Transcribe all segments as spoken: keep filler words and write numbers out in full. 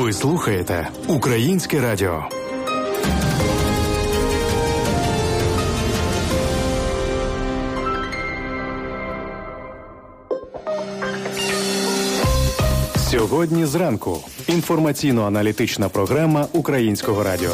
Ви слухаєте Українське радіо. Сьогодні зранку. Інформаційно-аналітична програма Українського радіо.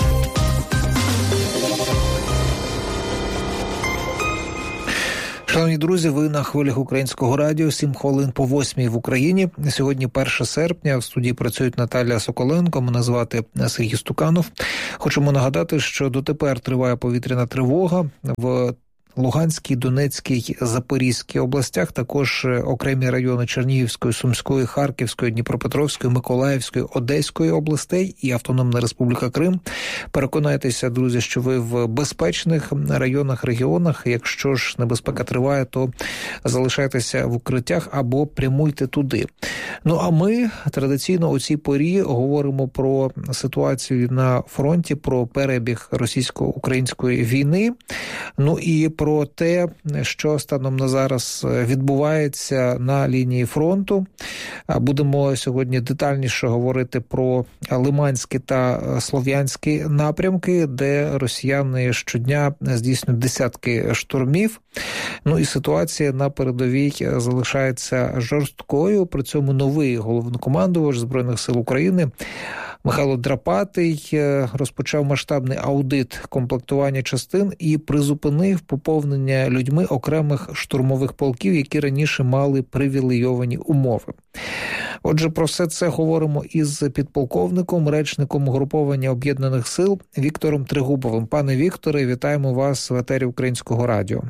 Шановні друзі, ви на хвилях Українського радіо, сім хвилин по восьмій в Україні. Сьогодні перше серпня, в студії працюють Наталія Соколенко, мене звати Сергій Стуканов. Хочемо нагадати, що дотепер триває повітряна тривога в Луганській, Донецькій, Запорізькій областях, також окремі райони Чернігівської, Сумської, Харківської, Дніпропетровської, Миколаївської, Одеської областей і Автономна Республіка Крим. Переконайтеся, друзі, що ви в безпечних районах, регіонах. Якщо ж небезпека триває, то залишайтеся в укриттях або прямуйте туди. Ну, а ми традиційно у цій порі говоримо про ситуацію на фронті, про перебіг російсько-української війни, ну і про те, що станом на зараз відбувається на лінії фронту. Будемо сьогодні детальніше говорити про Лиманські та Слов'янські напрямки, де росіяни щодня здійснюють десятки штурмів. Ну і ситуація на передовій залишається жорсткою. При цьому новий головнокомандувач Збройних сил України Михайло Драпатий розпочав масштабний аудит комплектування частин і призупинив поповнення людьми окремих штурмових полків, які раніше мали привілейовані умови. Отже, про все це говоримо із підполковником, речником угруповання Об'єднаних сил Віктором Трегубовим. Пане Вікторе, вітаємо вас в етері Українського радіо.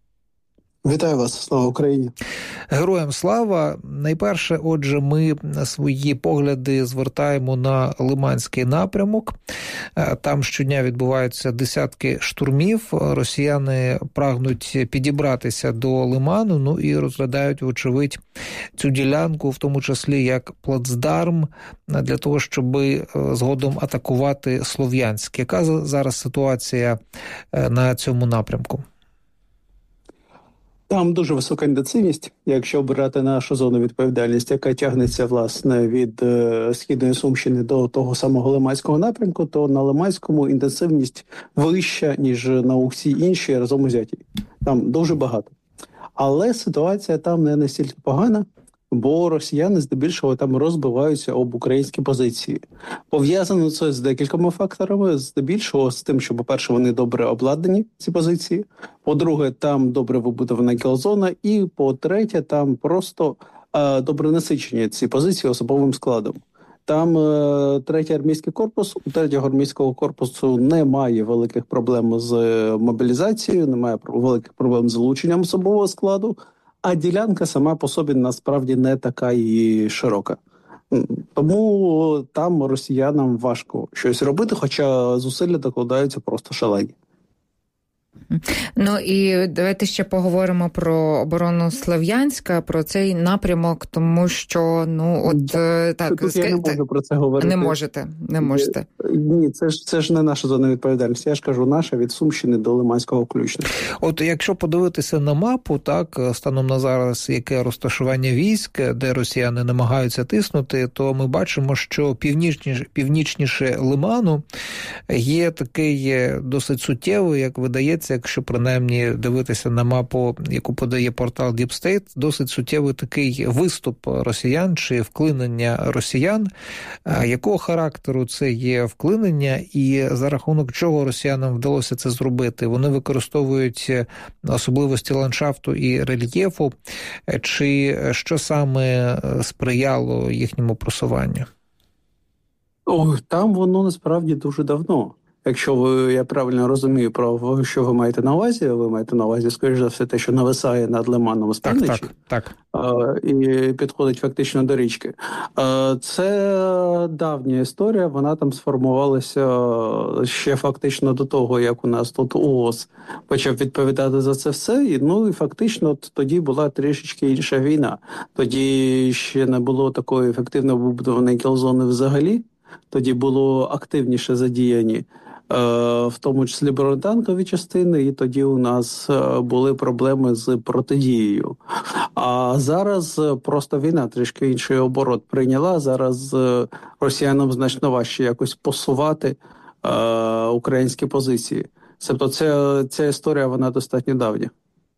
Вітаю вас, слава Україні. Героям слава. Найперше, отже, ми свої погляди звертаємо на Лиманський напрямок. Там щодня відбуваються десятки штурмів. Росіяни прагнуть підібратися до Лиману, ну і розглядають, вочевидь, цю ділянку, в тому числі як плацдарм, для того, щоб згодом атакувати Слов'янськ. Яка зараз ситуація на цьому напрямку? Там дуже висока інтенсивність, якщо обирати нашу зону відповідальності, яка тягнеться, власне, від е, Східної Сумщини до того самого Лиманського напрямку, то на Лиманському інтенсивність вища, ніж на усі інші разом узяті. Там дуже багато. Але ситуація там не настільки погана, бо росіяни здебільшого там розбиваються об українські позиції. Пов'язано це з декількома факторами. Здебільшого з тим, що, по-перше, вони добре обладнані, ці позиції. По-друге, там добре вибудована кілзона. І, по-третє, там просто е, добре насичені ці позиції особовим складом. Там е, третій армійський корпус, у третього армійського корпусу немає великих проблем з мобілізацією, немає великих проблем з залученням особового складу. А ділянка сама по собі насправді не така і широка. Тому там росіянам важко щось робити, хоча зусилля докладаються просто шалені. Ну і давайте ще поговоримо про оборону Слов'янська, про цей напрямок, тому що, ну, от так, так, тут я не можу про це говорити. Не можете, не можете. Ні, це ж це ж не наша зона відповідальності. Я ж кажу, наша від Сумщини до Лиманського включно. От якщо подивитися на мапу, так, станом на зараз, яке розташування військ, де росіяни намагаються тиснути, то ми бачимо, що північніше, північніше Лиману є такий досить суттєвий, як видається, якщо принаймні дивитися на мапу, яку подає портал Deep State, досить суттєвий такий виступ росіян чи вклинення росіян. Якого характеру це є вклинення і за рахунок чого росіянам вдалося це зробити? Вони використовують особливості ландшафту і рельєфу, чи що саме сприяло їхньому просуванню? О, там воно насправді дуже давно. Якщо ви, я правильно розумію, про що ви маєте на увазі, ви маєте на увазі, скоріш за все, те, що нависає над Лиманом з півночі, так, так, так. і підходить фактично до річки. Це давня історія, вона там сформувалася ще фактично до того, як у нас тут ООС почав відповідати за це все, і, ну і фактично тоді була трішечки інша війна. Тоді ще не було такої ефективно вибудованої кілзони взагалі. тоді було активніше задіяні, в тому числі бронетанкові частини, і тоді у нас були проблеми з протидією. А зараз просто війна трішки інший оборот прийняла. Зараз росіянам значно важче якось посувати українські позиції. Тобто ця, ця історія, вона достатньо давня.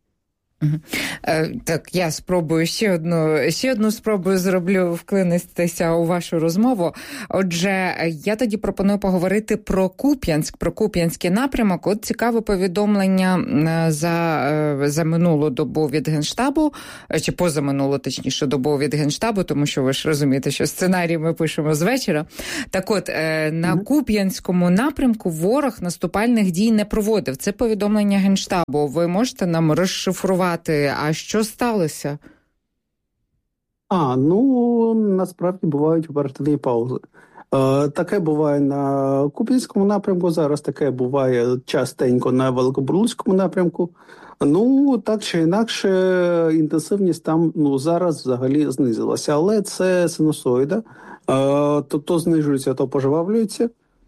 Так, я спробую ще одну, ще одну спробую зроблю вклинитися у вашу розмову. Отже, я тоді пропоную поговорити про Куп'янськ, про Куп'янський напрямок. От цікаве повідомлення за, за минулу добу від Генштабу, чи позаминулу, точніше, добу від Генштабу, тому що ви ж розумієте, що сценарій ми пишемо з вечора. Так от, на Куп'янському напрямку ворог наступальних дій не проводив. Це повідомлення Генштабу. Ви можете нам розшифрувати, а що сталося? А, ну, насправді бувають оперативні паузи. Е, таке буває на Куп'янському напрямку, зараз таке буває частенько на Великобурлуцькому напрямку. Ну, так чи інакше, інтенсивність там ну, зараз взагалі знизилася. Але це синусоїда. Е, то, то знижується, то пожвавлюється.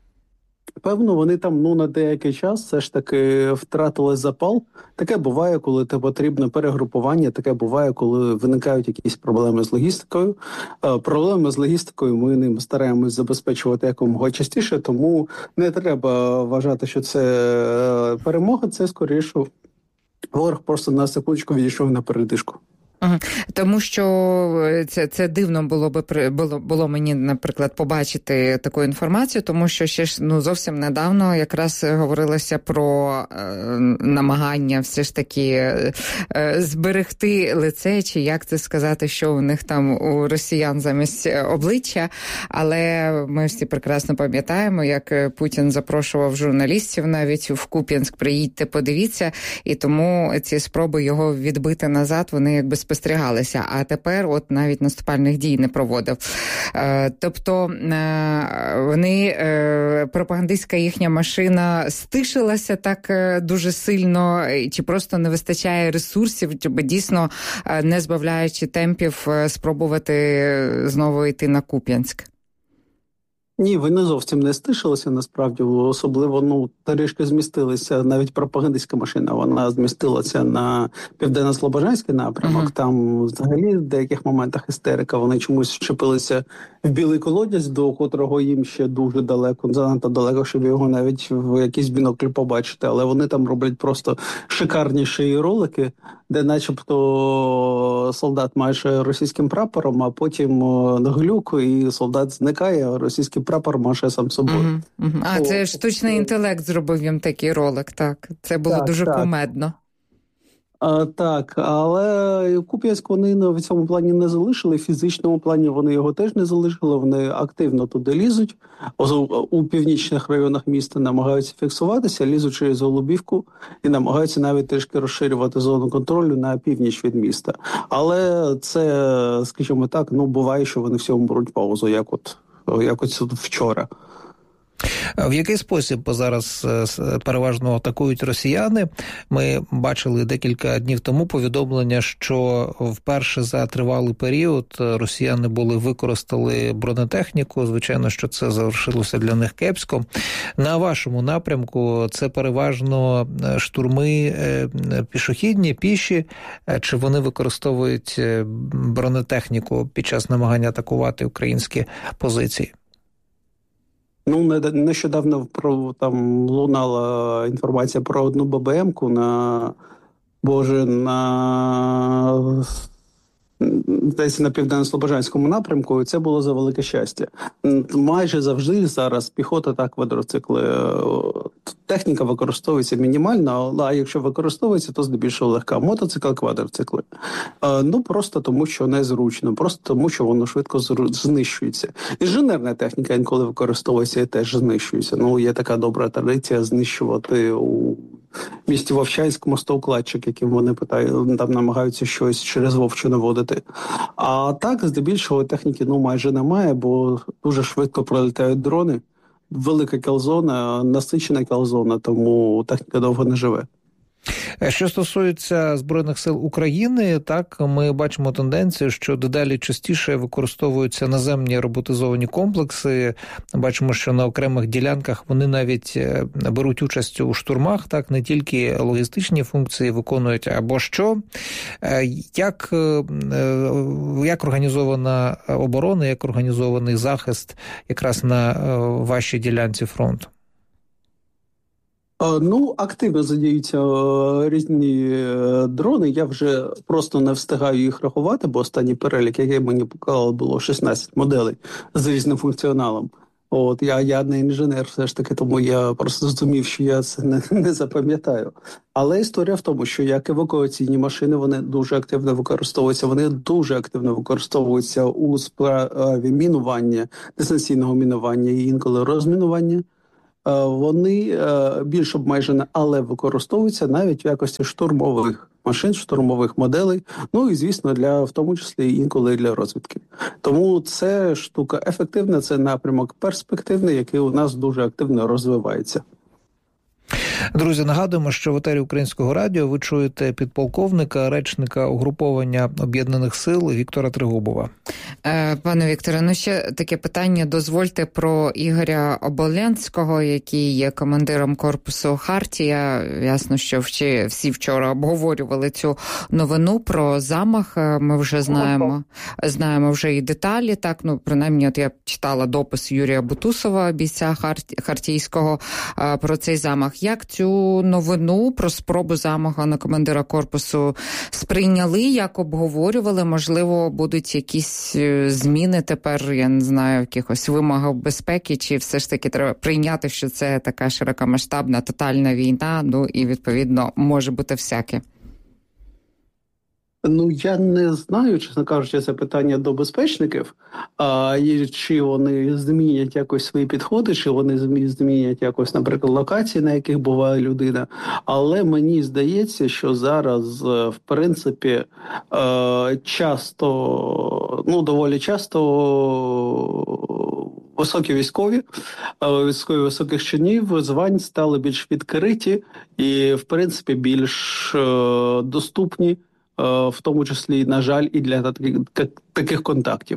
Певно, вони там ну на деякий час все ж таки втратили запал. Таке буває, коли те потрібно перегрупування, таке буває, коли виникають якісь проблеми з логістикою. Е, проблеми з логістикою ми ним стараємось забезпечувати якомога частіше, тому не треба вважати, що це перемога, це скоріше ворог просто на секундочку відійшов на передишку. Тому що це, це дивно було би було, було мені, наприклад, побачити таку інформацію, тому що ще ж ну зовсім недавно якраз говорилося про е, намагання все ж таки е, зберегти лице, чи як це сказати, що у них там у росіян замість обличчя. Але ми всі прекрасно пам'ятаємо, як Путін запрошував журналістів навіть в Куп'янськ, приїдьте, подивіться, і тому ці спроби його відбити назад, вони якби спостерігалися, а тепер от навіть наступальних дій не проводив. Е, тобто е, вони, е, пропагандистська їхня машина стишилася так е, дуже сильно, чи просто не вистачає ресурсів, щоб дійсно, е, не збавляючи темпів, е, спробувати знову йти на Куп'янськ? Ні, вони зовсім не стишилися, насправді, особливо, ну, трішки змістилися, навіть пропагандистська машина, вона змістилася на Південно-Слобожанський напрямок, uh-huh. Там взагалі в деяких моментах істерика, вони чомусь вчепилися в білий колодязь, до котрого їм ще дуже далеко, занадто далеко, щоб його навіть в якийсь бінокль побачити, але вони там роблять просто шикарніші ролики, де начебто солдат майже російським прапором, а потім глюк, і солдат зникає, а російський прапор маше сам собою. Uh-huh, uh-huh. А, О, це штучний інтелект зробив їм такий ролик, так. Це було так, дуже так. кумедно. А, так, але Куп'янськ вони в цьому плані не залишили, в фізичному плані вони його теж не залишили, вони активно туди лізуть, у північних районах міста намагаються фіксуватися, лізуть через Голубівку і намагаються навіть трішки розширювати зону контролю на північ від міста. Але це, скажімо так, ну буває, що вони в цьому беруть паузу, як от, як от вчора. В який спосіб зараз переважно атакують росіяни? Ми бачили декілька днів тому повідомлення, що вперше за тривалий період росіяни були використали бронетехніку. Звичайно, що це завершилося для них кепсько. На вашому напрямку це переважно штурми пішохідні, піші, чи вони використовують бронетехніку під час намагання атакувати українські позиції? Ну, нещодавно про, там лунала інформація про одну ББМ-ку на, боже, на, десь на Південно-Слобожанському напрямку, і це було за велике щастя. Майже завжди зараз піхота та квадроцикли. Техніка використовується мінімально, а якщо використовується, то здебільшого легка. Мотоцикл, квадроцикли. Ну, просто тому, що незручно, просто тому, що воно швидко знищується. Інженерна техніка інколи використовується і теж знищується. Ну, є така добра традиція знищувати у місті Вовчанськ мостоукладчик, яким вони питають, там намагаються щось через Вовчу наводити. А так, здебільшого, техніки ну майже немає, бо дуже швидко пролітають дрони. Велика кілзона, насичена кілзона, тому техніка довго не живе. Що стосується Збройних сил України, так, ми бачимо тенденцію, що дедалі частіше використовуються наземні роботизовані комплекси. Бачимо, що на окремих ділянках вони навіть беруть участь у штурмах, так, не тільки логістичні функції виконують, або що. Як, як організована оборона, як організований захист якраз на вашій ділянці фронту? Ну, активно задіються різні дрони. Я вже просто не встигаю їх рахувати, бо останній перелік, який мені показали, було шістнадцять моделей з різним функціоналом. От, я, я не інженер все ж таки, тому я просто зрозумів, що я це не, не запам'ятаю. Але історія в тому, що як евакуаційні машини, вони дуже активно використовуються, вони дуже активно використовуються у справі мінування, дистанційного мінування і інколи розмінування. Вони більш обмежені, але використовуються навіть в якості штурмових машин, штурмових моделей, ну і, звісно, для, в тому числі інколи для розвідки. Тому це штука ефективна, це напрямок перспективний, який у нас дуже активно розвивається. Друзі, нагадуємо, що в етері Українського радіо ви чуєте підполковника, речника угруповання Об'єднаних сил Віктора Трегубова. Пане Вікторе, ну ще таке питання. Дозвольте про Ігоря Оболенського, який є командиром корпусу «Хартія». Ясно, що всі вчора обговорювали цю новину про замах. Ми вже знаємо, знаємо вже і деталі. Так, ну, принаймні, от я читала допис Юрія Бутусова, бійця Хартійського, про цей замах. Як цю новину про спробу замаху на командира корпусу сприйняли, як обговорювали? Можливо, будуть якісь зміни тепер, я не знаю, якихось вимогах безпеки, чи все ж таки треба прийняти, що це така широкомасштабна, тотальна війна, ну і, відповідно, може бути всяке? Ну, я не знаю, чесно кажучи, це питання до безпечників, а, і чи вони змінять якось свої підходи, чи вони змінять якось, наприклад, локації, на яких буває людина. Але мені здається, що зараз, в принципі, часто, ну, доволі часто високі військові, військові високих чинів, звань стали більш відкриті і, в принципі, більш доступні, в тому числі, на жаль, і для таких, таких контактів.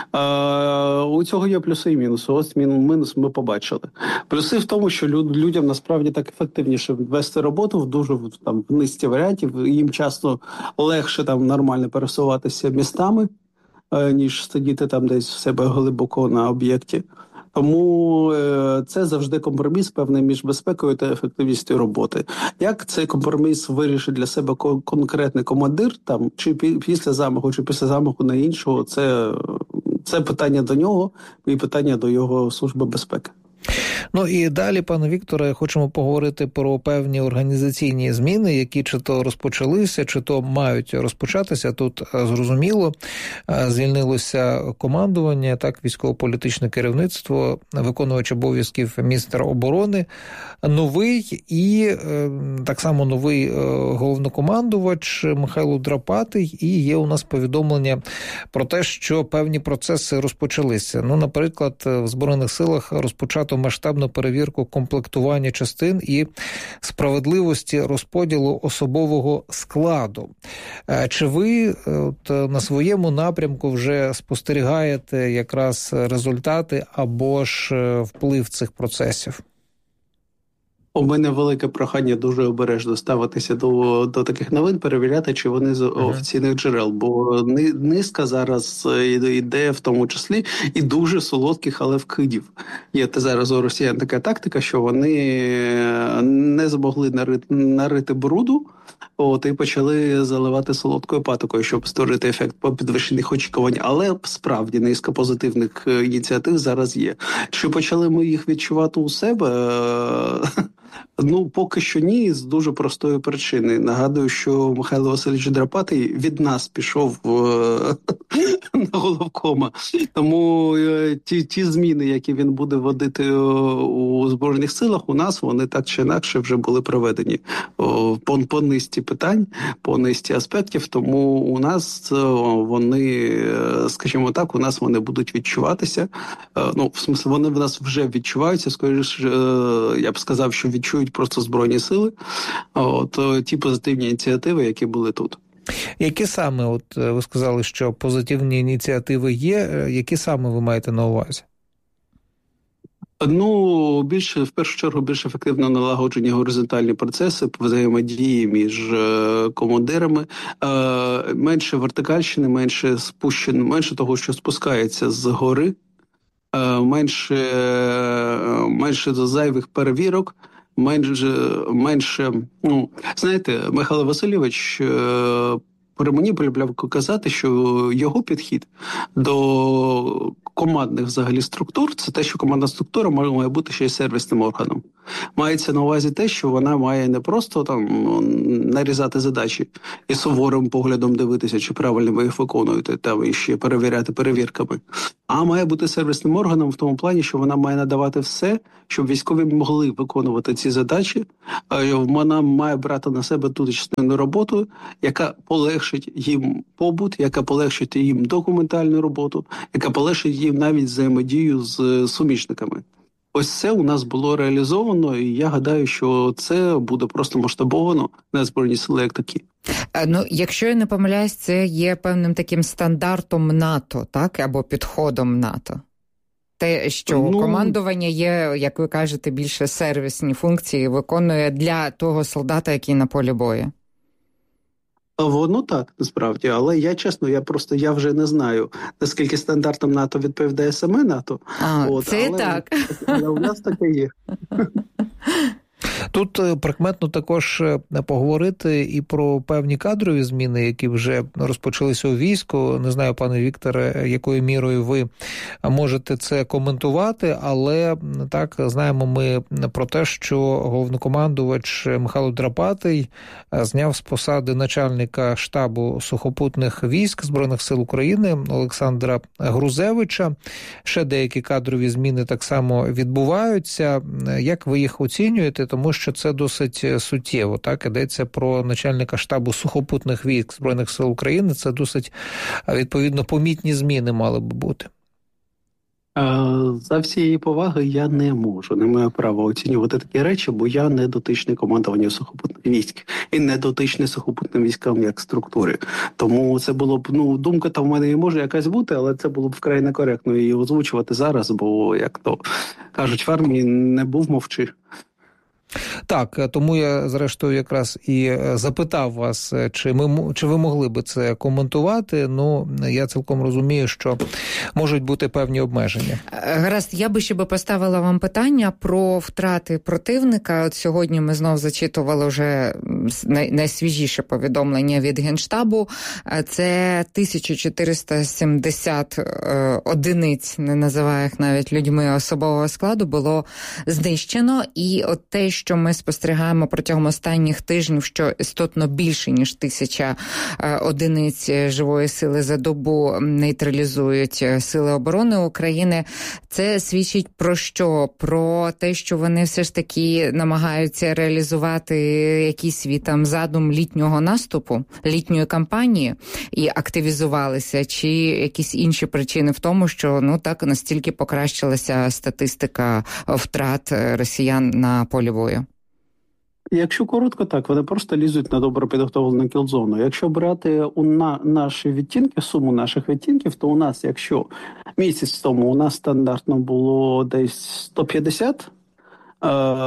У цього є плюси і мінуси. Ось мінус ми побачили. Плюси в тому, що люд, людям насправді так ефективніше вести роботу в дуже там, в низці варіантів. Їм часто легше там нормально пересуватися містами, ніж сидіти там десь в себе глибоко на об'єкті. Тому е, це завжди компроміс певний між безпекою та ефективністю роботи. Як цей компроміс вирішить для себе кон- конкретний командир, там чи пі- після замаху, чи після замаху на іншого, це, це питання до нього і питання до його служби безпеки. Ну і далі, пане Вікторе, хочемо поговорити про певні організаційні зміни, які чи то розпочалися, чи то мають розпочатися. Тут зрозуміло, звільнилося командування, так, військово-політичне керівництво, виконувач обов'язків міністра оборони, новий і так само новий головнокомандувач Михайло Драпатий, і є у нас повідомлення про те, що певні процеси розпочалися. Ну, наприклад, в Збройних силах розпочато масштабну перевірку комплектування частин і справедливості розподілу особового складу. Чи ви от, на своєму напрямку вже спостерігаєте якраз результати або ж вплив цих процесів? У мене велике прохання дуже обережно ставитися до, до таких новин, перевіряти, чи вони з uh-huh. офіційних джерел, бо низка зараз йде в тому числі і дуже солодких, але вкидів. Є зараз у росіян така тактика, що вони не змогли нарити, нарити бруду, от, і почали заливати солодкою патокою, щоб створити ефект підвищених очікувань. Але справді низка позитивних ініціатив зараз є. Чи почали ми їх відчувати у себе? Ну, поки що ні, з дуже простої причини. Нагадую, що Михайло Васильович Драпатий від нас пішов на головкома. Тому ті, ті зміни, які він буде вводити у Збройних силах, у нас вони так чи інакше вже були проведені по, по низці питань, по низці аспектів. Тому у нас вони, скажімо так, у нас вони будуть відчуватися. Ну, в смислі, вони в нас вже відчуваються, скоріше, я б сказав, що від відчують просто Збройні сили, от, ті позитивні ініціативи, які були тут. Які саме, от ви сказали, що позитивні ініціативи є, які саме ви маєте на увазі? Ну, більше, в першу чергу, більш ефективно налагоджені горизонтальні процеси, взаємодії між е, командирами, е, менше вертикальщини, менше спущено, менше того, що спускається з гори, е, менше, е, менше зайвих перевірок, менше, менше, ну, знаєте, Михайло Васильович е, при мені полюбляв казати, що його підхід до командних взагалі структур – це те, що командна структура має бути ще й сервісним органом. Мається на увазі те, що вона має не просто там нарізати задачі і суворим поглядом дивитися, чи правильно ви їх виконуєте, там і ще перевіряти перевірками, а має бути сервісним органом в тому плані, що вона має надавати все, щоб військові могли виконувати ці задачі. Вона має брати на себе ту частину роботу, яка полегшить їм побут, яка полегшить їм документальну роботу, яка полегшить їм навіть взаємодію з сумішниками. Ось це у нас було реалізовано, і я гадаю, що це буде просто масштабовано на Збройні сили як такі. Ну, якщо я не помиляюсь, це є певним таким стандартом НАТО, так? Або підходом НАТО. Те, що ну, командування є, як ви кажете, більше сервісні функції виконує для того солдата, який на полі бою. Воно так, насправді, але я, чесно, я просто, я вже не знаю, наскільки стандартам НАТО відповідає саме НАТО. А, От, це але, так. Але у нас таке є. Тут прикметно також поговорити і про певні кадрові зміни, які вже розпочалися у війську. Не знаю, пане Вікторе, якою мірою ви можете це коментувати, але так, знаємо ми про те, що головнокомандувач Михайло Драпатий зняв з посади начальника штабу сухопутних військ Збройних сил України Олександра Грузевича. Ще деякі кадрові зміни так само відбуваються. Як ви їх оцінюєте? Тому що це досить суттєво. Так, йдеться про начальника штабу сухопутних військ Збройних сил України. Це досить, відповідно, помітні зміни мали б бути. За всієї поваги я не можу, не маю права оцінювати такі речі, бо я не дотичний командуванню сухопутних військ і не дотичний сухопутним військам як структурі. Тому це було б, ну, думка там в мене і може якась бути, але це було б вкрай некоректно її озвучувати зараз, бо, як то кажуть в армії, не був мовчи. Так, тому я, зрештою, якраз і запитав вас, чи, ми, чи ви могли би це коментувати. Ну, я цілком розумію, що можуть бути певні обмеження. Гаразд, я би ще би поставила вам питання про втрати противника. От сьогодні ми знов зачитували вже найсвіжіше повідомлення від Генштабу. Це тисяча чотириста сімдесят одиниць, не називаю їх навіть людьми особового складу, було знищено. І от те, що ми спостерігаємо протягом останніх тижнів, що істотно більше, ніж тисяча одиниць живої сили за добу нейтралізують Сили оборони України, це свідчить про що? Про те, що вони все ж таки намагаються реалізувати якийсь свій там задум літнього наступу, літньої кампанії і активізувалися, чи якісь інші причини в тому, що ну так настільки покращилася статистика втрат росіян на полі бою? Якщо коротко, так, вони просто лізуть на добре підготовлену кілзону. Якщо брати у на, наші відтінки, суму наших відтінків, то у нас, якщо місяць тому у нас стандартно було десь сто п'ятдесят е-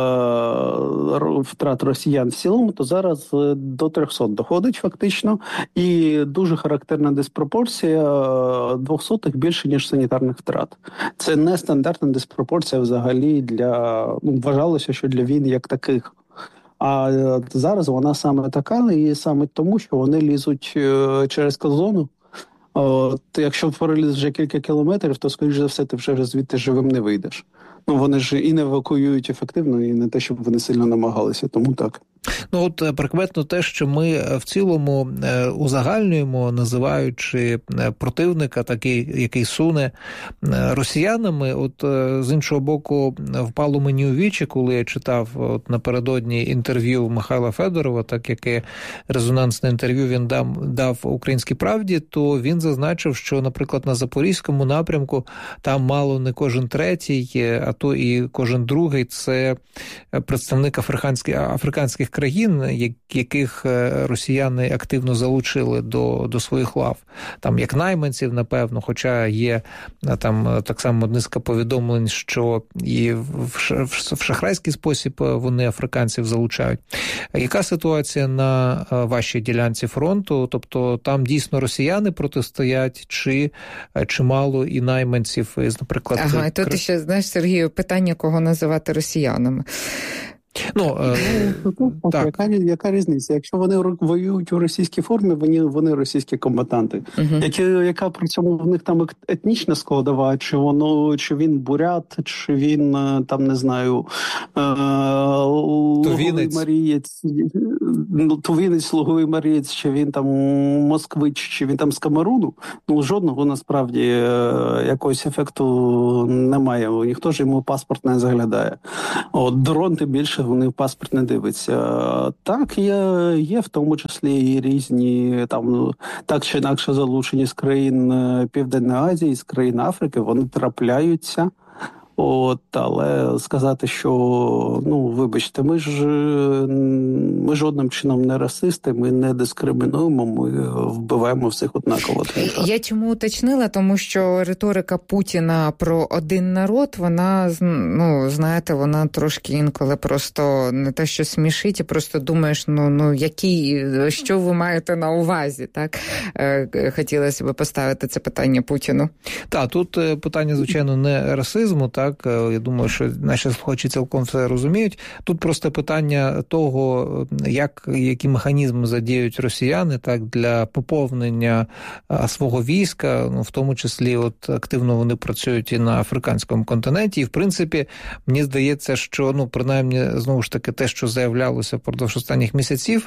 втрат росіян в цілому, то зараз до триста доходить фактично. І дуже характерна диспропорція двохсотих більше, ніж санітарних втрат. Це не стандартна диспропорція взагалі для, ну, вважалося, що для війн як таких. А зараз вона саме така, і саме тому, що вони лізуть через кілзону. От, якщо проліз вже кілька кілометрів, то, скоріш за все, ти вже звідти живим не вийдеш. Ну, вони ж і не евакуюють ефективно, і не те, щоб вони сильно намагалися, тому так. Ну, от прикметно те, що ми в цілому узагальнюємо, називаючи противника, такий, який суне росіянами. От з іншого боку, впало мені у вічі, коли я читав от напередодні інтерв'ю Михайла Федорова, так яке резонансне інтерв'ю він дав, дав «Українській правді», то він зазначив, що, наприклад, на Запорізькому напрямку там мало не кожен третій, а то і кожен другий – це представник африканських, африканських країн, яких росіяни активно залучили до, до своїх лав. Там як найманців, напевно, хоча є там так само низка повідомлень, що і в, в шахрайський спосіб вони африканців залучають. Яка ситуація на вашій ділянці фронту? Тобто там дійсно росіяни протистоять, чи чимало і найманців, наприклад... Ага, і тут ще, знаєш, Сергію, питання, кого називати росіянами. Ну, е, ну, так. Яка, яка різниця? Якщо вони воюють у російській формі, вони, вони російські комбатанти. Uh-huh. Які, яка при цьому в них там етнічна складова, чи воно, чи він бурят, чи він там, не знаю, луговий марієць, тувінець, луговий марієць, чи він там москвич, чи він там з Камеруну, ну жодного насправді якогось ефекту немає. Ніхто ж йому паспорт не заглядає. От дрон тим більше вони в паспорт не дивиться. Так, є, є в тому числі і різні, там, так чи інакше залучені з країн Південної Азії, з країн Африки, вони трапляються. От, але сказати, що, ну, вибачте, ми ж ми жодним чином не расисти, ми не дискримінуємо, ми вбиваємо всіх однаково. Я чому уточнила, тому що риторика Путіна про один народ, вона, ну, знаєте, вона трошки інколи просто не те, що смішить, і просто думаєш, ну, ну який, що ви маєте на увазі, так? Хотілося б поставити це питання Путіну. Так, тут питання, звичайно, не расизму, так? Так, я думаю, що наші слухачі цілком все розуміють. Тут просто питання того, як, які механізми задіють росіяни, так, для поповнення свого війська, ну, в тому числі от активно вони працюють і на африканському континенті. І, в принципі, мені здається, що, ну, принаймні, знову ж таки, те, що заявлялося впродовж останніх місяців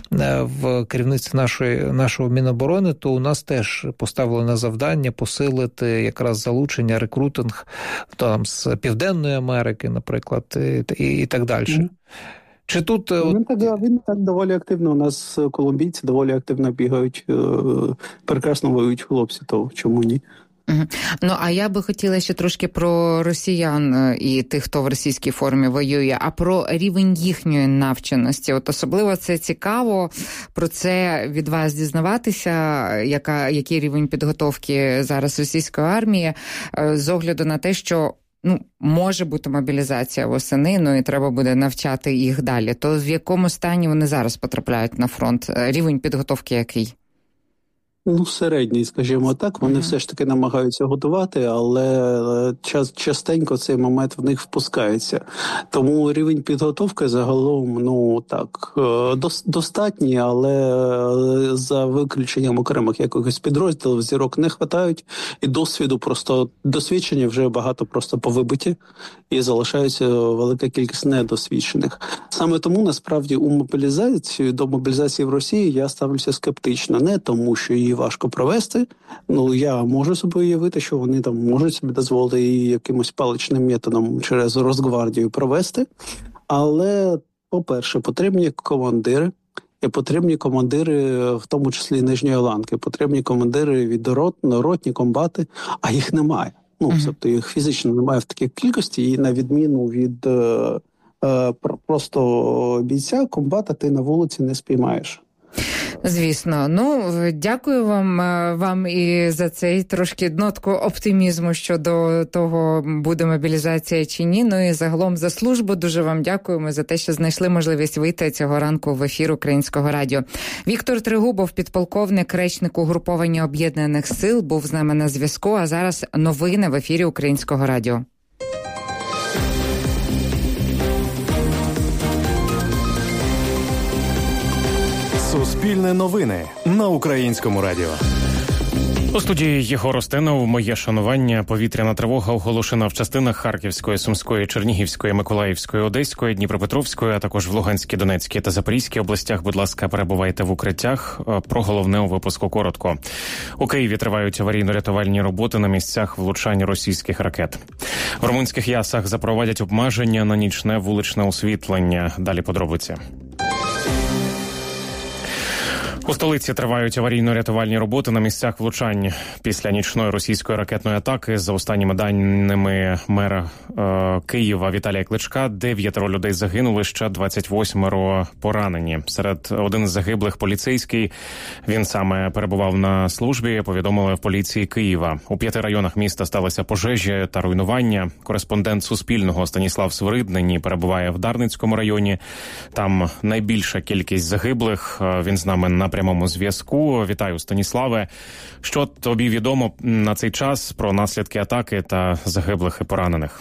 в керівництві нашої, нашого Міноборони, то у нас теж поставлено завдання посилити якраз залучення, рекрутинг, там, з Південної Америки, наприклад, і, і так далі. Mm-hmm. Чи тут... Він так, він так доволі активно, у нас колумбійці доволі активно бігають, прекрасно воюють хлопці, то чому ні? Угу. Ну, а я би хотіла ще трошки про росіян і тих, хто в російській формі воює, а про рівень їхньої навченості. От особливо це цікаво про це від вас дізнаватися, яка, який рівень підготовки зараз російської армії, з огляду на те, що, ну, може бути мобілізація восени, ну і треба буде навчати їх далі. То в якому стані вони зараз потрапляють на фронт? Рівень підготовки який? Ну, середній, скажімо так. Вони uh-huh. все ж таки намагаються готувати, але час, частенько цей момент в них впускається. Тому рівень підготовки загалом, ну, так, достатній, але за виключенням окремих якихось підрозділів зірок не хватають, і досвіду просто, досвідчення вже багато просто повибиті, і залишається велика кількість недосвідчених. Саме тому, насправді, у мобілізацію, до мобілізації в Росії я ставлюся скептично. Не тому, що її важко провести. Ну, я можу собі уявити, що вони там можуть собі дозволити її якимось паличним методом через Росгвардію провести. Але, по-перше, потрібні командири, і потрібні командири, в тому числі нижньої ланки, потрібні командири від рот, ротні, комбати, а їх немає. Ну, uh-huh. тобто їх фізично немає в такій кількості, і на відміну від е, е, просто бійця, комбата ти на вулиці не спіймаєш. Звісно. Ну, дякую вам, вам і за цей трошки нотку оптимізму щодо того, буде мобілізація чи ні. Ну і загалом за службу дуже вам дякуємо за те, що знайшли можливість вийти цього ранку в ефір Українського радіо. Віктор Трегубов, підполковник, речник угруповання Об'єднаних сил, був з нами на зв'язку, а зараз новини в ефірі Українського радіо. Суспільне новини на Українському радіо. У студії Єгор Остенов. Моє шанування. Повітряна тривога оголошена в частинах Харківської, Сумської, Чернігівської, Миколаївської, Одеської, Дніпропетровської, а також в Луганській, Донецькій та Запорізькій областях. Будь ласка, перебувайте в укриттях. Про головне у випуску коротко. У Києві тривають аварійно-рятувальні роботи на місцях влучань російських ракет. В румунських Ясах запровадять обмеження на нічне вуличне освітлення. Далі подробиці. У столиці тривають аварійно-рятувальні роботи на місцях влучань після нічної російської ракетної атаки. За останніми даними мера е, Києва Віталія Кличка, дев'ятеро людей загинули, ще двадцять восьмеро поранені. Серед один із загиблих поліцейський, він саме перебував на службі, повідомили в поліції Києва. У п'яти районах міста сталися пожежі та руйнування. Кореспондент Суспільного Станіслав Свирид нині перебуває в Дарницькому районі. Там найбільша кількість загиблих. Він з нами на прямому зв'язку. Вітаю, Станіславе. Що тобі відомо на цей час про наслідки атаки та загиблих і поранених?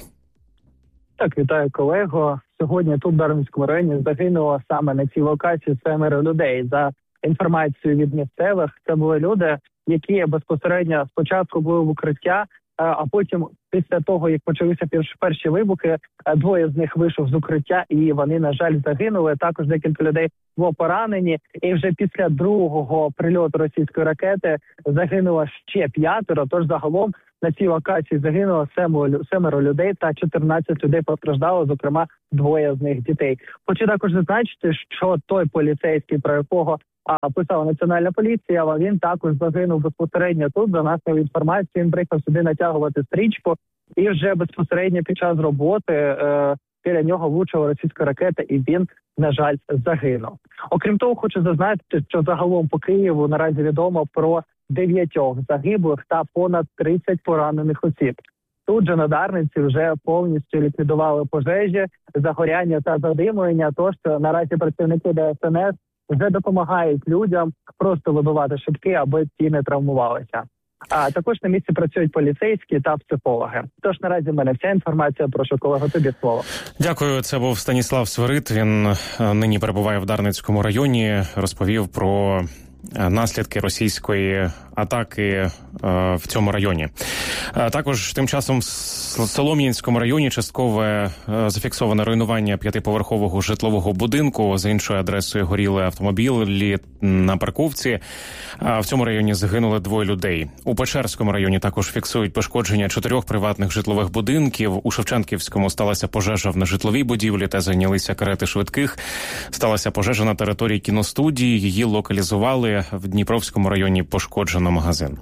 Так, вітаю, колего. Сьогодні тут в Дарницькому районі загинуло саме на цій локації семеро людей. За інформацією від місцевих, це були люди, які безпосередньо спочатку були в укриття, а потім, після того, як почалися перші вибухи, двоє з них вийшов з укриття і вони, на жаль, загинули. Також декілька людей було поранені. І вже після другого прильоту російської ракети загинуло ще п'ятеро. Тож загалом на цій локації загинуло семеро людей та чотирнадцять людей постраждало, зокрема двоє з них дітей. Хочу також зазначити, що той поліцейський, про якого А писала Національна поліція, а він також загинув безпосередньо тут. За нашою інформацією, він приїхав сюди натягувати стрічку, і вже безпосередньо під час роботи е, біля нього влучила російська ракета, і він, на жаль, загинув. Окрім того, хочу зазначити, що загалом по Києву наразі відомо про дев'ятьох загиблих та понад тридцять поранених осіб. Тут же на Дарниці вже повністю ліквідували пожежі, загоряння та задимлення, тож наразі працівники Де Ес Ен Ес вже допомагають людям просто вибивати шибки, аби ті не травмувалися. А також на місці працюють поліцейські та психологи. Тож наразі в мене вся інформація. Прошу, колего, тобі слово. Дякую. Це був Станіслав Свирид. Він нині перебуває в Дарницькому районі. Розповів про наслідки російської атаки е, в цьому районі. Е, також тим часом в Солом'янському районі часткове е, зафіксоване руйнування п'ятиповерхового житлового будинку. За іншою адресою горіли автомобілі на парковці. Е, в цьому районі загинули двоє людей. У Печерському районі також фіксують пошкодження чотирьох приватних житлових будинків. У Шевченківському сталася пожежа в нежитловій будівлі та зайнялися карети швидких. Сталася пожежа на території кіностудії. Її локалізували. В Дніпровському районі пошкоджено магазин.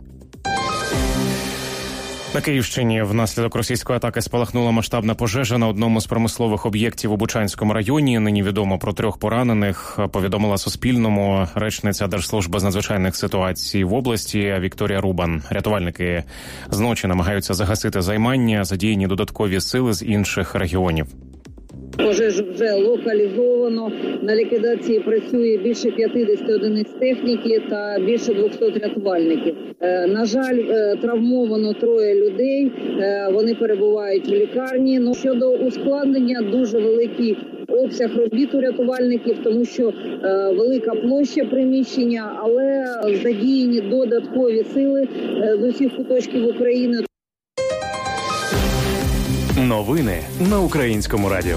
На Київщині внаслідок російської атаки спалахнула масштабна пожежа на одному з промислових об'єктів у Бучанському районі. Нині відомо про трьох поранених. Повідомила Суспільному речниця Держслужби з надзвичайних ситуацій в області Вікторія Рубан. Рятувальники зночі намагаються загасити займання, задіяні додаткові сили з інших регіонів. Пожежу вже локалізовано. На ліквідації працює більше п'ятдесят одиниць техніки та більше двісті рятувальників. Е, на жаль, е, травмовано троє людей. Е, вони перебувають в лікарні. Ну, щодо ускладнення, дуже великий обсяг робіт у рятувальників, тому що е, велика площа приміщення, але задіяні додаткові сили е, з усіх куточків України. Новини на Українському радіо.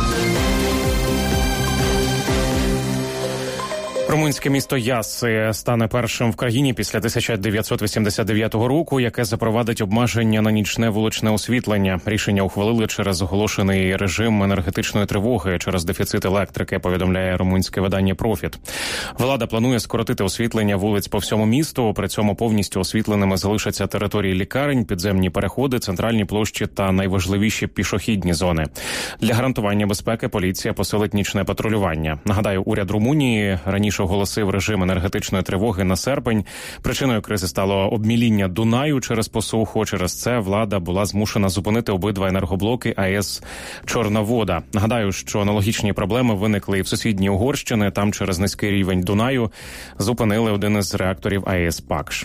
Румунське місто Яси стане першим в країні після тисяча дев'ятсот вісімдесят дев'ятого року, яке запровадить обмеження на нічне вуличне освітлення. Рішення ухвалили через оголошений режим енергетичної тривоги через дефіцит електрики, повідомляє румунське видання «Профіт». Влада планує скоротити освітлення вулиць по всьому місту, при цьому повністю освітленими залишаться території лікарень, підземні переходи, центральні площі та найважливіші пішохідні зони. Для гарантування безпеки поліція посилить нічне патрулювання. Нагадаю, уряд Румунії раніше оголосив режим енергетичної тривоги на серпень. Причиною кризи стало обміління Дунаю через посуху. Через це влада була змушена зупинити обидва енергоблоки А Е С «Чорна вода». Нагадаю, що аналогічні проблеми виникли і в сусідній Угорщині. Там через низький рівень Дунаю зупинили один із реакторів А Е С «Пакш».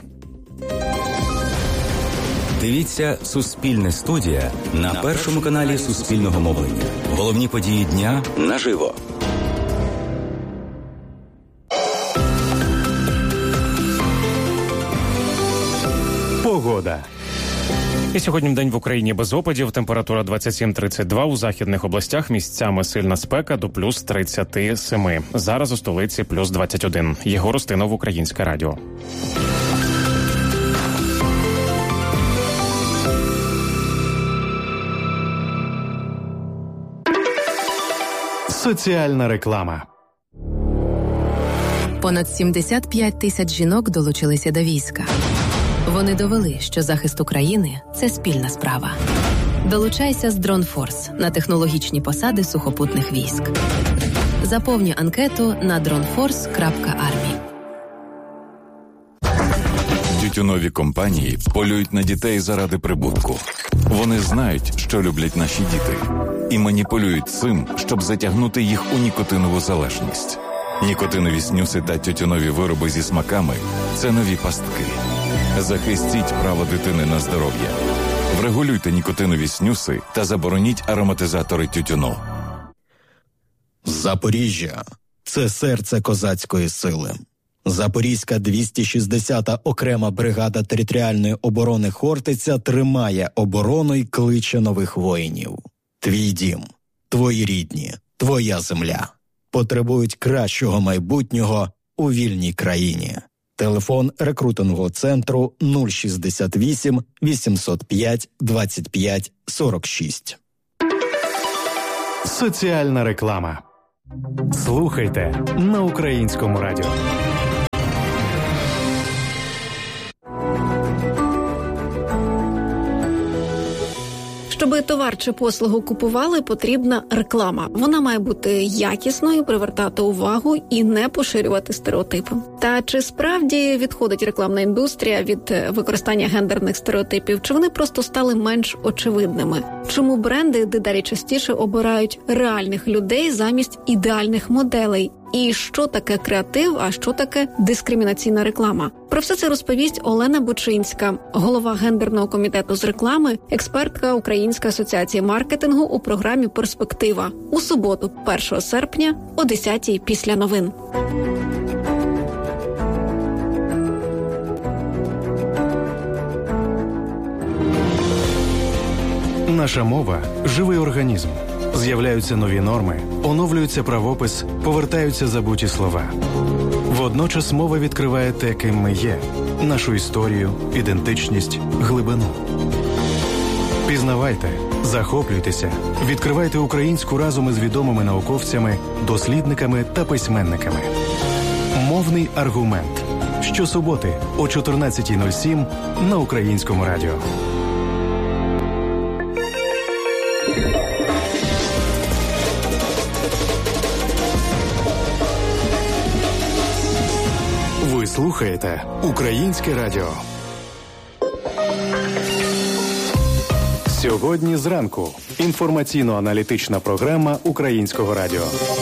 Дивіться «Суспільне студія» на першому каналі Суспільного мовлення. Головні події дня наживо. Погода. І сьогодні день в Україні без опадів. Температура двадцять сім тридцять два. У західних областях місцями сильна спека до плюс тридцять сім. Зараз у столиці плюс двадцять один. Єгор Устинов, Українське радіо. Соціальна реклама. Понад сімдесят п'ять тисяч жінок долучилися до війська. Вони довели, що захист України – це спільна справа. Долучайся з Дронфорс на технологічні посади сухопутних військ. Заповнюй анкету на дронфорс крапка армі. Тютюнові компанії полюють на дітей заради прибутку. Вони знають, що люблять наші діти, і маніпулюють цим, щоб затягнути їх у нікотинову залежність. Нікотинові снюси та тютюнові вироби зі смаками – це нові пастки. Захистіть право дитини на здоров'я. Врегулюйте нікотинові снюси та забороніть ароматизатори тютюну. Запоріжжя – це серце козацької сили. Запорізька двісті шістдесята окрема бригада територіальної оборони «Хортиця» тримає оборону й кличе нових воїнів. Твій дім, твої рідні, твоя земля потребують кращого майбутнього у вільній країні. Телефон рекрутингового центру нуль шістдесят вісім вісімсот п'ять двадцять п'ять сорок шість. Соціальна реклама. Слухайте на Українському радіо. Щоби товар чи послугу купували, потрібна реклама. Вона має бути якісною, привертати увагу і не поширювати стереотипи. Та чи справді відходить рекламна індустрія від використання гендерних стереотипів, чи вони просто стали менш очевидними? Чому бренди дедалі частіше обирають реальних людей замість ідеальних моделей? І що таке креатив, а що таке дискримінаційна реклама? Про все це розповість Олена Бучинська, голова гендерного комітету з реклами, експертка Української асоціації маркетингу у програмі «Перспектива» у суботу, першого серпня о десятій після новин. Наша мова – живий організм. З'являються нові норми, оновлюється правопис, повертаються забуті слова. Водночас мова відкриває те, ким ми є – нашу історію, ідентичність, глибину. Пізнавайте, захоплюйтеся, відкривайте українську разом із відомими науковцями, дослідниками та письменниками. Мовний аргумент. Щосуботи о чотирнадцятій нуль сім на Українському радіо. Ви слухаєте Українське радіо. Сьогодні зранку. Інформаційно-аналітична програма Українського радіо.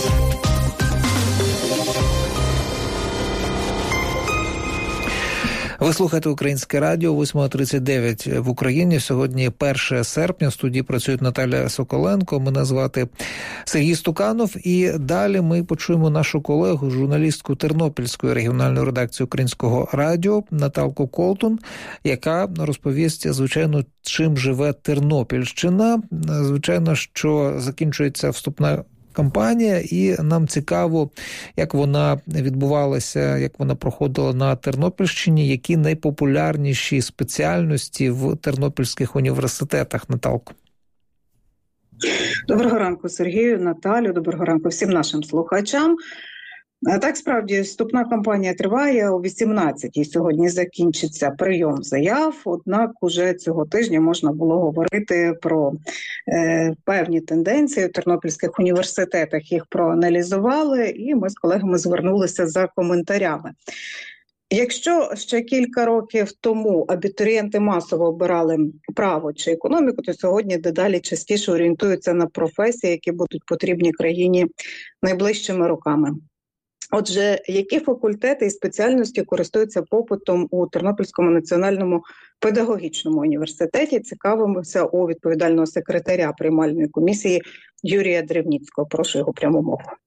Ви слухаєте Українське радіо, восьма тридцять дев'ять в Україні. Сьогодні перше серпня. В студії працює Наталя Соколенко. Мене звати Сергій Стуканов. І далі ми почуємо нашу колегу, журналістку Тернопільської регіональної редакції Українського радіо Наталку Колтун, яка розповість, звичайно, чим живе Тернопільщина. Звичайно, що закінчується вступна кампанія, і нам цікаво, як вона відбувалася, як вона проходила на Тернопільщині, які найпопулярніші спеціальності в тернопільських університетах. Наталко. Доброго ранку, Сергію, Наталю, доброго ранку всім нашим слухачам. Так, справді, вступна кампанія триває. О вісімнадцятій сьогодні закінчиться прийом заяв, однак уже цього тижня можна було говорити про е, певні тенденції в тернопільських університетах. Їх проаналізували, і ми з колегами звернулися за коментарями. Якщо ще кілька років тому абітурієнти масово обирали право чи економіку, то сьогодні дедалі частіше орієнтуються на професії, які будуть потрібні країні найближчими роками. Отже, які факультети і спеціальності користуються попитом у Тернопільському національному педагогічному університеті, цікавимося у відповідального секретаря приймальної комісії Юрія Древніцького. Прошу його пряму мову.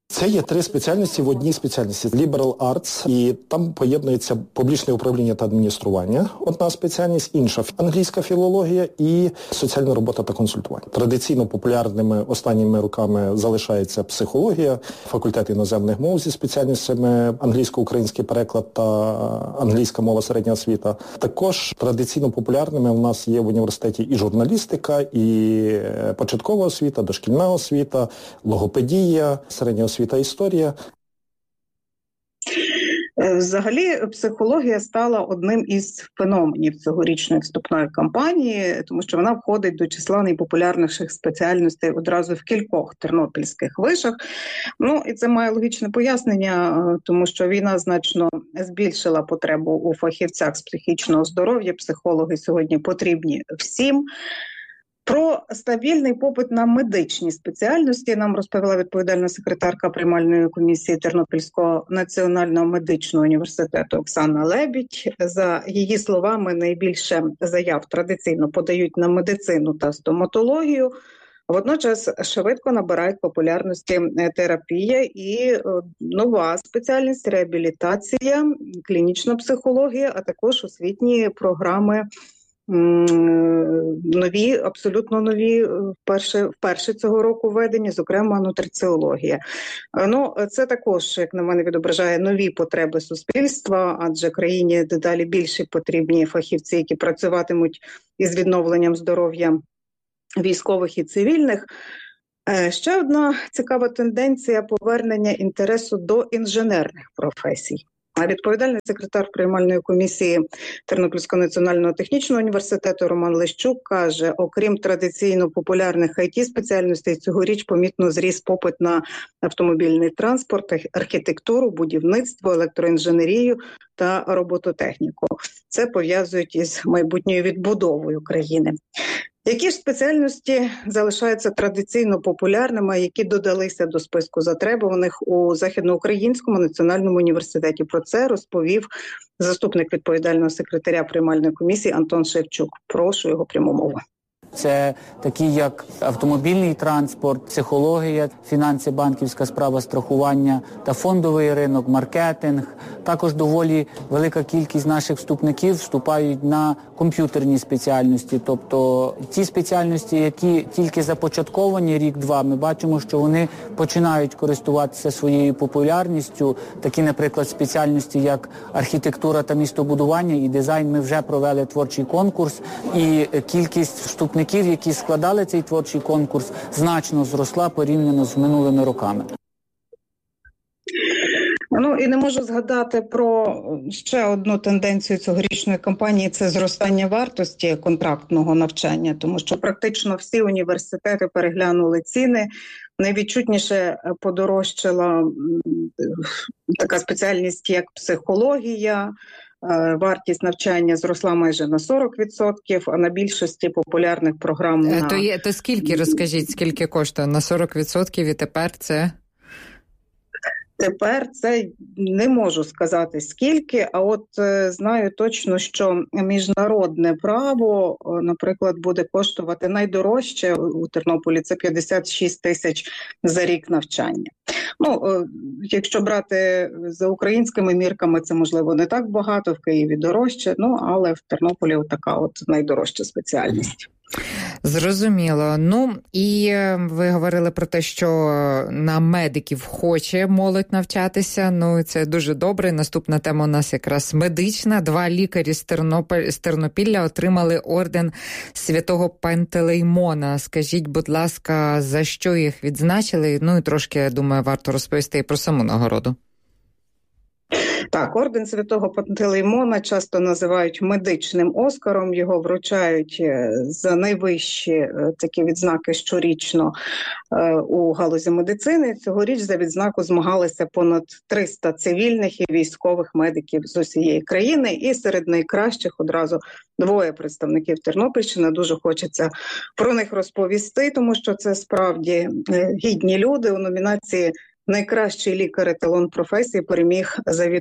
Це є три спеціальності в одній спеціальності. Liberal Arts, і там поєднується публічне управління та адміністрування. Одна спеціальність, інша – англійська філологія і соціальна робота та консультування. Традиційно популярними останніми роками залишається психологія, факультет іноземних мов зі спеціальностями англійсько-український переклад та англійська мова середня освіта. Також традиційно популярними у нас є в університеті і журналістика, і початкова освіта, дошкільна освіта, логопедія, середня освіта. Освіта, історія. Взагалі, психологія стала одним із феноменів цьогорічної вступної кампанії, тому що вона входить до числа найпопулярніших спеціальностей одразу в кількох тернопільських вишах. Ну, і це має логічне пояснення, тому що війна значно збільшила потребу у фахівцях з психічного здоров'я. Психологи сьогодні потрібні всім. Про стабільний попит на медичні спеціальності нам розповіла відповідальна секретарка приймальної комісії Тернопільського національного медичного університету Оксана Лебідь. За її словами, найбільше заяв традиційно подають на медицину та стоматологію. Водночас швидко набирають популярності терапія і нова спеціальність – реабілітація, клінічна психологія, а також освітні програми нові, абсолютно нові, вперше, вперше цього року введені, зокрема нутриціологія. Ну, це також, як на мене, відображає нові потреби суспільства, адже країні дедалі більше потрібні фахівці, які працюватимуть із відновленням здоров'я військових і цивільних. Ще одна цікава тенденція – повернення інтересу до інженерних професій. А відповідальний секретар приймальної комісії Тернопільського національного технічного університету Роман Лещук каже, окрім традиційно популярних ай ті-спеціальностей, цьогоріч помітно зріс попит на автомобільний транспорт, архітектуру, будівництво, електроінженерію та робототехніку. Це пов'язують із майбутньою відбудовою країни. Які ж спеціальності залишаються традиційно популярними, які додалися до списку затребуваних у Західноукраїнському національному університеті? Про це розповів заступник відповідального секретаря приймальної комісії Антон Шевчук. Прошу його пряму мову. Це такі, як автомобільний транспорт, психологія, фінанси, банківська справа, страхування та фондовий ринок, маркетинг. Також доволі велика кількість наших вступників вступають на комп'ютерні спеціальності. Тобто ті спеціальності, які тільки започатковані рік-два, ми бачимо, що вони починають користуватися своєю популярністю. Такі, наприклад, спеціальності, як архітектура та містобудування і дизайн, ми вже провели творчий конкурс, і кількість вступників, які складали цей творчий конкурс, значно зросла порівняно з минулими роками. Ну і не можу згадати про ще одну тенденцію цьогорічної кампанії – це зростання вартості контрактного навчання, тому що практично всі університети переглянули ціни. Найвідчутніше подорожчала така спеціальність, як психологія. Вартість навчання зросла майже на сорок відсотків, а на більшості популярних програм... На... То, є, то скільки, розкажіть, скільки коштує? На сорок відсотків і тепер це... Тепер це не можу сказати скільки, а от е, знаю точно, що міжнародне право, е, наприклад, буде коштувати найдорожче у Тернополі, це п'ятдесят шість тисяч за рік навчання. Ну, е, якщо брати за українськими мірками, це, можливо, не так багато, в Києві дорожче, ну, але в Тернополі така от найдорожча спеціальність. Зрозуміло. Ну, і ви говорили про те, що на медиків хоче молодь навчатися. Ну, це дуже добре. Наступна тема у нас якраз медична. Два лікарі з, Тернопіль... з Тернопілля отримали орден Святого Пантелеймона. Скажіть, будь ласка, за що їх відзначили? Ну, і трошки, я думаю, варто розповісти і про саму нагороду. Так, орден Святого Пантелеймона часто називають медичним Оскаром. Його вручають за найвищі такі відзнаки щорічно у галузі медицини. Цьогоріч за відзнаку змагалися понад триста цивільних і військових медиків з усієї країни. І серед найкращих одразу двоє представників Тернопільщини. Дуже хочеться про них розповісти, тому що це справді гідні люди. У номінації «Найкращий лікар еталон професії» переміг завідувач